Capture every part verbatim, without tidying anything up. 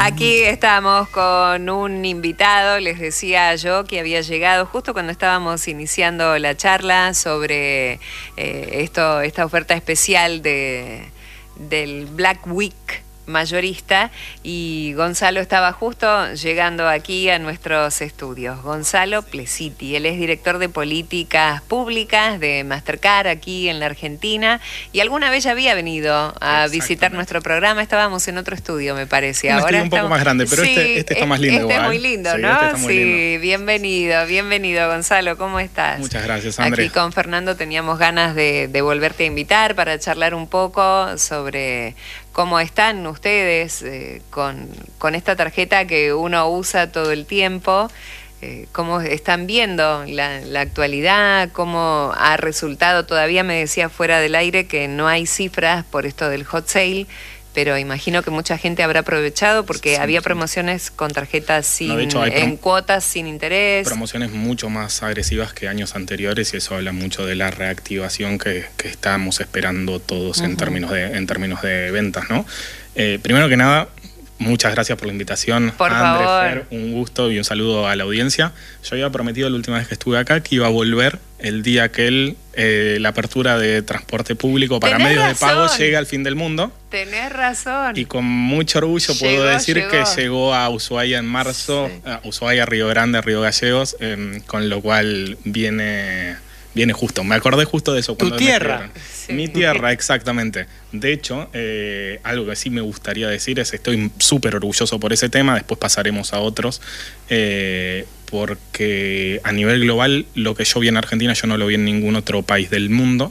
Aquí estamos con un invitado, les decía yo que había llegado justo cuando estábamos iniciando la charla sobre eh, esto, esta oferta especial de, del Black Week mayorista, y Gonzalo estaba justo llegando aquí a nuestros estudios. Gonzalo Plesiti, él es director de políticas públicas de Mastercard aquí en la Argentina, y alguna vez ya había venido a visitar nuestro programa. Estábamos en otro estudio, me parece. Un Ahora estudio un estamos... poco más grande, pero sí, este, este está más lindo. Este igual. es muy lindo, sí, ¿no? Este está muy sí, lindo. bienvenido, bienvenido, Gonzalo, ¿cómo estás? Muchas gracias, André. Aquí con Fernando teníamos ganas de, de volverte a invitar para charlar un poco sobre cómo están ustedes eh, con, con esta tarjeta que uno usa todo el tiempo, eh, cómo están viendo la, la actualidad, cómo ha resultado. Todavía me decía fuera del aire que no hay cifras por esto del hot sale, pero imagino que mucha gente habrá aprovechado porque sí, había promociones con tarjetas sin, no, de hecho, hay en cuotas sin interés. Promociones mucho más agresivas que años anteriores, y eso habla mucho de la reactivación que, que estamos esperando todos uh-huh. en términos de en términos de ventas, ¿no? Eh, primero que nada, muchas gracias por la invitación. Por André, favor. Fer, un gusto y un saludo a la audiencia. Yo había prometido la última vez que estuve acá que iba a volver el día que él, eh, la apertura de transporte público para medios razón. de pago llegue al fin del mundo. Tenés razón. Y con mucho orgullo llegó, puedo decir llegó. que llegó a Ushuaia en marzo, sí. a Ushuaia, Río Grande, Río Gallegos, eh, con lo cual viene... Viene justo, me acordé justo de eso. ¿Tu tierra? Sí. Mi tierra, exactamente. De hecho, eh, algo que sí me gustaría decir es que estoy súper orgulloso por ese tema, después pasaremos a otros, eh, porque a nivel global lo que yo vi en Argentina yo no lo vi en ningún otro país del mundo,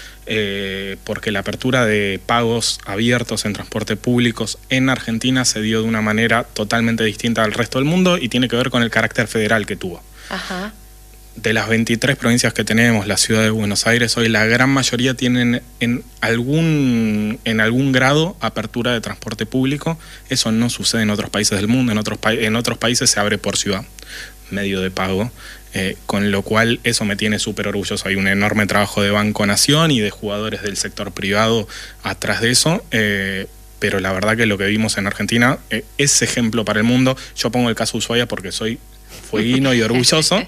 eh, porque la apertura de pagos abiertos en transporte públicos en Argentina se dio de una manera totalmente distinta al resto del mundo y tiene que ver con el carácter federal que tuvo. Ajá. De las veintitrés provincias que tenemos, la ciudad de Buenos Aires, hoy la gran mayoría tienen en algún, en algún grado apertura de transporte público. Eso no sucede en otros países del mundo. En otros, pa en otros países se abre por ciudad, medio de pago, eh, con lo cual eso me tiene súper orgulloso. Hay un enorme trabajo de Banco Nación y de jugadores del sector privado atrás de eso, eh, pero la verdad que lo que vimos en Argentina eh, es ejemplo para el mundo. Yo pongo el caso Ushuaia porque soy fueguino y orgulloso,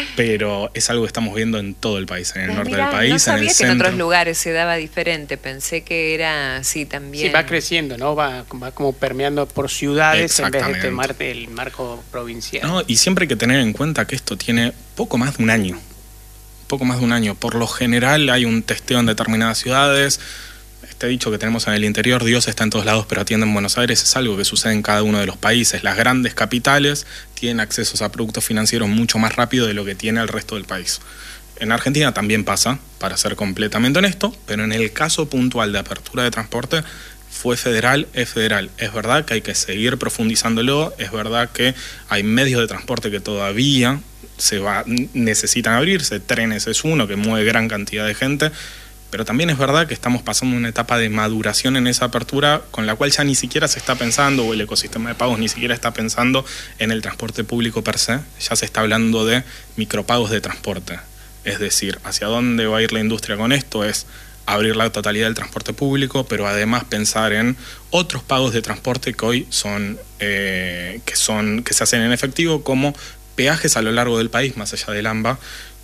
pero es algo que estamos viendo en todo el país, en el pues norte mirá, del país, no sabía en el que centro. En otros lugares se daba diferente, pensé que era así también. Sí, va creciendo, ¿no? Va, va como permeando por ciudades en vez de tomar el marco provincial. No, y siempre hay que tener en cuenta que esto tiene poco más de un año, poco más de un año. Por lo general hay un testeo en determinadas ciudades. Te he dicho que tenemos en el interior, Dios está en todos lados, pero atiende en Buenos Aires. Es algo que sucede en cada uno de los países. Las grandes capitales tienen accesos a productos financieros mucho más rápido de lo que tiene el resto del país. En Argentina también pasa, para ser completamente honesto, pero en el caso puntual de apertura de transporte fue federal, es federal. Es verdad que hay que seguir profundizándolo, es verdad que hay medios de transporte que todavía se va, necesitan abrirse. Trenes es uno que mueve gran cantidad de gente. Pero también es verdad que estamos pasando una etapa de maduración en esa apertura con la cual ya ni siquiera se está pensando, o el ecosistema de pagos ni siquiera está pensando en el transporte público per se, ya se está hablando de micropagos de transporte. Es decir, hacia dónde va a ir la industria con esto es abrir la totalidad del transporte público, pero además pensar en otros pagos de transporte que hoy son, eh, que son, que se hacen en efectivo, como peajes a lo largo del país, más allá del AMBA,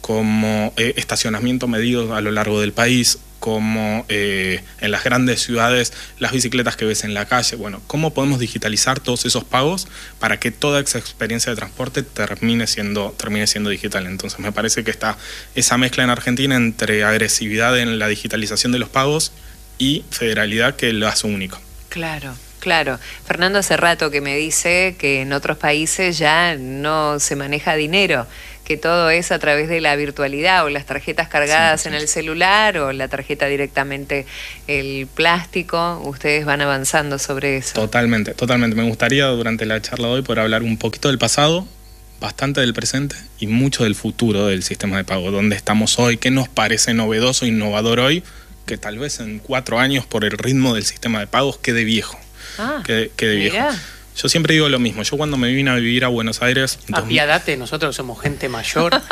como eh, estacionamiento medido a lo largo del país, como eh, en las grandes ciudades las bicicletas que ves en la calle. Bueno, ¿cómo podemos digitalizar todos esos pagos para que toda esa experiencia de transporte termine siendo, termine siendo digital? Entonces me parece que está esa mezcla en Argentina entre agresividad en la digitalización de los pagos y federalidad que lo hace único. Claro. Claro, Fernando hace rato que me dice que en otros países ya no se maneja dinero, que todo es a través de la virtualidad o las tarjetas cargadas sí, sí. en el celular o la tarjeta directamente el plástico. Ustedes van avanzando sobre eso. Totalmente, totalmente. Me gustaría durante la charla de hoy poder hablar un poquito del pasado, bastante del presente y mucho del futuro del sistema de pago. ¿Dónde estamos hoy? ¿Qué nos parece novedoso, innovador hoy? Que tal vez en cuatro años por el ritmo del sistema de pagos quede viejo. Ah, quede, quede viejo. Yo siempre digo lo mismo. Yo cuando me vine a vivir a Buenos Aires... Apiadate, nosotros somos gente mayor.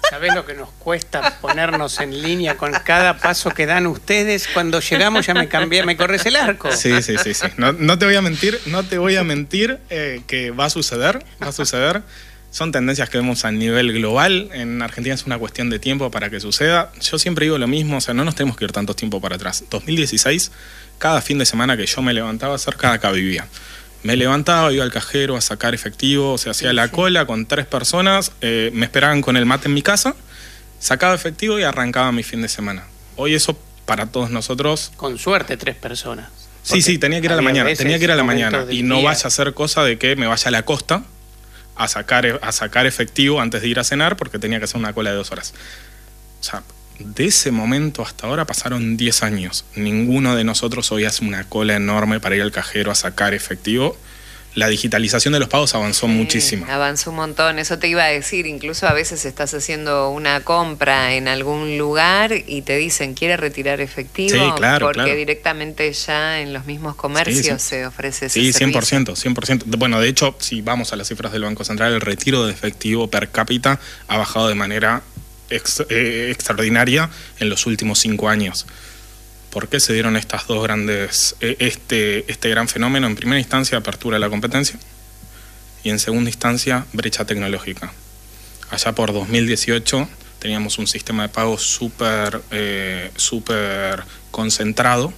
¿Sabés lo que nos cuesta ponernos en línea con cada paso que dan ustedes? Cuando llegamos ya me cambié, me corres el arco. Sí, sí, sí, sí. No, no te voy a mentir, no te voy a mentir eh, que va a suceder, va a suceder. Son tendencias que vemos a nivel global. En Argentina es una cuestión de tiempo para que suceda. Yo siempre digo lo mismo, o sea, no nos tenemos que ir tanto tiempo para atrás. dos mil dieciséis, cada fin de semana que yo me levantaba cerca de acá vivía. Me levantaba, iba al cajero a sacar efectivo, o sea, hacía la cola con tres personas, eh, me esperaban con el mate en mi casa, sacaba efectivo y arrancaba mi fin de semana. Hoy eso para todos nosotros... Con suerte tres personas. Sí, sí, tenía que ir a la mañana, tenía que ir a la mañana. Y no vaya a ser cosa de que me vaya a la costa a sacar, a sacar efectivo antes de ir a cenar porque tenía que hacer una cola de dos horas. O sea, de ese momento hasta ahora pasaron diez años. Ninguno de nosotros hoy hace una cola enorme para ir al cajero a sacar efectivo. La digitalización de los pagos avanzó sí, muchísimo. Avanzó un montón, eso te iba a decir. Incluso a veces estás haciendo una compra en algún lugar y te dicen, ¿quiere retirar efectivo? Sí, claro, Porque claro. directamente ya en los mismos comercios sí, sí. se ofrece ese Sí, servicio. cien por ciento, cien por ciento. Bueno, de hecho, si vamos a las cifras del Banco Central, el retiro de efectivo per cápita ha bajado de manera ex, eh, extraordinaria en los últimos cinco años. ¿Por qué se dieron estas dos grandes, este, este gran fenómeno? En primera instancia, apertura de la competencia y en segunda instancia, brecha tecnológica. Allá por dos mil dieciocho teníamos un sistema de pagos súper eh, súper concentrado,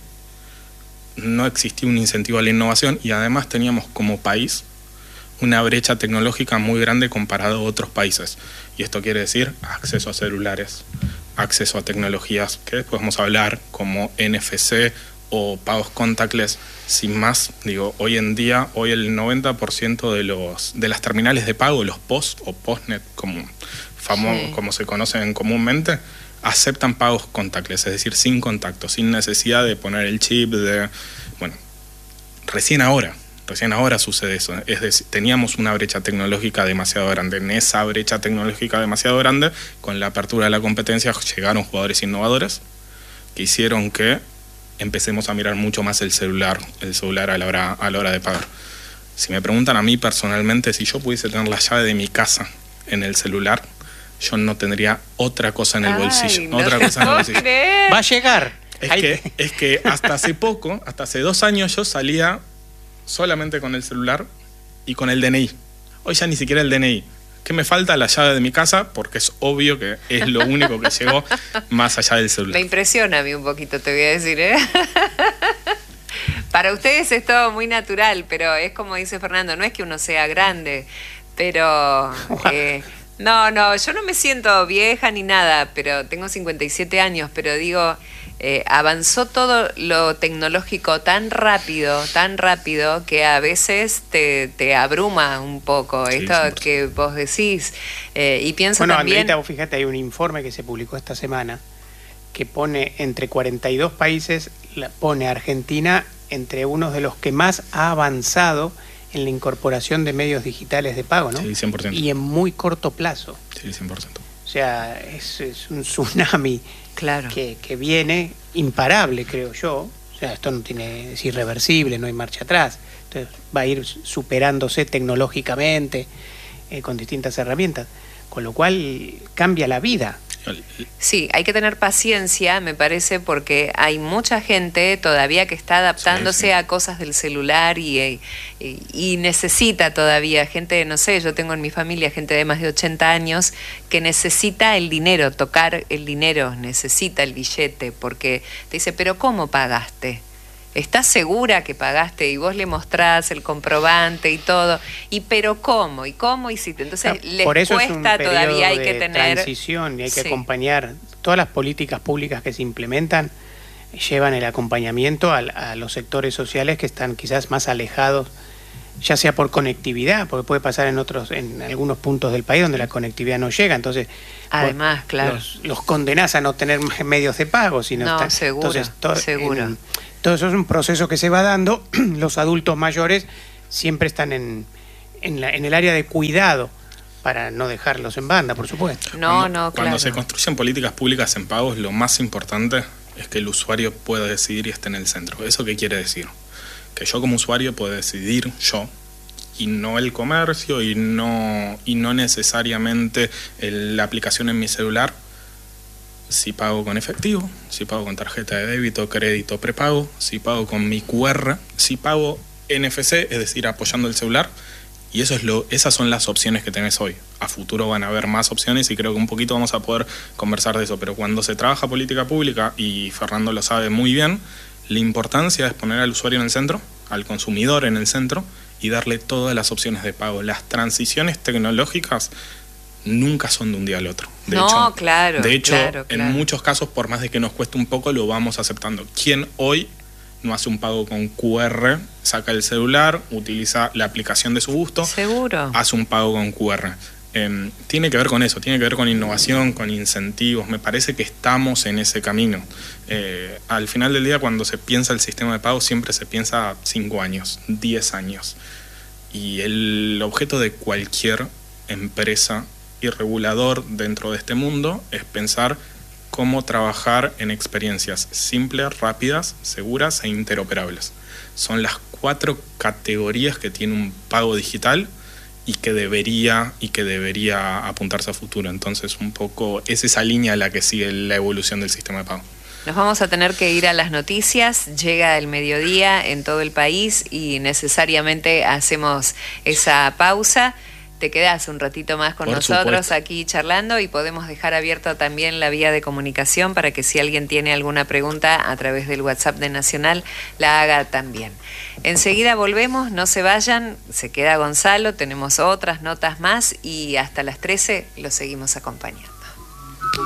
no existía un incentivo a la innovación y además teníamos como país una brecha tecnológica muy grande comparado a otros países. Y esto quiere decir acceso a celulares, acceso a tecnologías que después vamos a hablar como N F C o pagos contactless. Sin más, digo, hoy en día, hoy el noventa por ciento de los de las terminales de pago, los P O S o Postnet, como, famo, sí. como se conocen comúnmente, aceptan pagos contactless, es decir, sin contacto, sin necesidad de poner el chip, de... Bueno, recién ahora, recién ahora sucede eso. Es decir, teníamos una brecha tecnológica demasiado grande. En esa brecha tecnológica demasiado grande, con la apertura de la competencia, llegaron jugadores innovadores que hicieron que empecemos a mirar mucho más el celular, el celular a la hora, a la hora de pagar. Si me preguntan a mí personalmente, si yo pudiese tener la llave de mi casa en el celular, yo no tendría otra cosa en el Ay, bolsillo. No otra cosa en el bolsillo. Va a llegar. Es que, es que hasta hace poco, hasta hace dos años, yo salía solamente con el celular y con el D N I. Hoy ya ni siquiera el D N I. ¿Qué me falta? La llave de mi casa, porque es obvio que es lo único que llegó más allá del celular. Me impresiona a mí un poquito, te voy a decir, ¿eh? Para ustedes es todo muy natural, pero es como dice Fernando, no es que uno sea grande, pero... Eh, no, no, yo no me siento vieja ni nada, pero tengo cincuenta y siete años, pero digo... Eh, avanzó todo lo tecnológico tan rápido, tan rápido, que a veces te, te abruma un poco sí, esto sí, que vos decís. Eh, y pienso bueno, también... Andreita, vos fíjate, hay un informe que se publicó esta semana que pone entre cuarenta y dos países, la pone a Argentina entre unos de los que más ha avanzado en la incorporación de medios digitales de pago, ¿no? Sí, cien por ciento. Y en muy corto plazo. Sí, cien por ciento. O sea, es, es un tsunami claro. que, que viene imparable, creo yo. O sea, esto no tiene, es irreversible, no hay marcha atrás. Entonces va a ir superándose tecnológicamente eh, con distintas herramientas. Con lo cual cambia la vida. Sí, hay que tener paciencia, me parece, porque hay mucha gente todavía que está adaptándose sí, sí. a cosas del celular y, y, y necesita todavía gente, no sé, yo tengo en mi familia gente de más de ochenta años que necesita el dinero, tocar el dinero, necesita el billete, porque te dice, pero ¿cómo pagaste? ¿Estás segura que pagaste? Y vos le mostrás el comprobante y todo. ¿Y pero cómo? ¿Y cómo hiciste? Entonces no, les por eso cuesta es un todavía, hay de que tener... transición y hay que sí. acompañar. Todas las políticas públicas que se implementan llevan el acompañamiento a, a los sectores sociales que están quizás más alejados, ya sea por conectividad, porque puede pasar en otros, en algunos puntos del país donde la conectividad no llega. Entonces, además, claro, los, los condenás a no tener medios de pago. Sino no, están, seguro, entonces, to, seguro. En, todo eso es un proceso que se va dando. Los adultos mayores siempre están en, en, la, en el área de cuidado para no dejarlos en banda, por supuesto. No, cuando, no, claro. Cuando se construyen políticas públicas en pagos, lo más importante es que el usuario pueda decidir y esté en el centro. ¿Eso qué quiere decir? Que yo como usuario puedo decidir, yo, y no el comercio y no, y no necesariamente el, la aplicación en mi celular. Si pago con efectivo, si pago con tarjeta de débito, crédito, prepago, si pago con mi Q R, si pago N F C, es decir, apoyando el celular. Y eso es lo, esas son las opciones que tenés hoy. A futuro van a haber más opciones y creo que un poquito vamos a poder conversar de eso. Pero cuando se trabaja política pública, y Fernando lo sabe muy bien, la importancia es poner al usuario en el centro, al consumidor en el centro, y darle todas las opciones de pago. Las transiciones tecnológicas nunca son de un día al otro. De no, hecho, claro. De hecho, claro, claro. en muchos casos, por más de que nos cueste un poco, lo vamos aceptando. ¿Quién hoy no hace un pago con Q R, saca el celular, utiliza la aplicación de su gusto? Seguro. Hace un pago con Q R. Eh, tiene que ver con eso, tiene que ver con innovación, con incentivos. Me parece que estamos en ese camino. Eh, al final del día, cuando se piensa el sistema de pago, siempre se piensa cinco años, diez años. Y el objeto de cualquier empresa y regulador dentro de este mundo es pensar cómo trabajar en experiencias simples, rápidas, seguras e interoperables. Son las cuatro categorías que tiene un pago digital y que debería y que debería apuntarse a futuro. Entonces, un poco es esa línea la que sigue la evolución del sistema de pago. Nos vamos a tener que ir a las noticias, llega el mediodía en todo el país y necesariamente hacemos esa pausa. Te quedás un ratito más con Por nosotros supuesto. aquí charlando y podemos dejar abierto también la vía de comunicación para que si alguien tiene alguna pregunta a través del WhatsApp de Nacional la haga también. Enseguida volvemos, no se vayan, se queda Gonzalo, tenemos otras notas más y hasta las trece lo seguimos acompañando.